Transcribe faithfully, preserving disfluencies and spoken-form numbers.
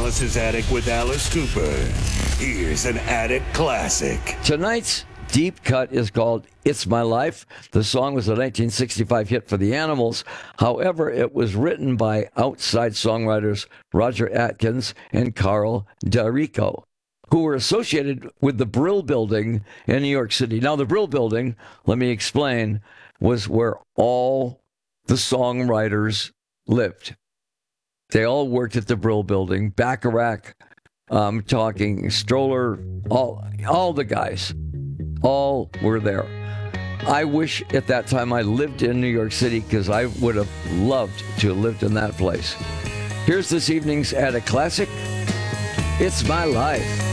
Alice's Attic with Alice Cooper. Here's an Attic classic. Tonight's deep cut is called It's My Life. The song was a nineteen sixty-five hit for the Animals. However, it was written by outside songwriters Roger Atkins and Carl D'Arico, who were associated with the Brill Building in New York City. Now, the Brill Building, let me explain, was where all the songwriters lived. They all worked at the Brill Building. Bacharach, um, talking, Stroller, all, all the guys, all were there. I wish at that time I lived in New York City because I would have loved to have lived in that place. Here's this evening's Attic Classic. It's My Life.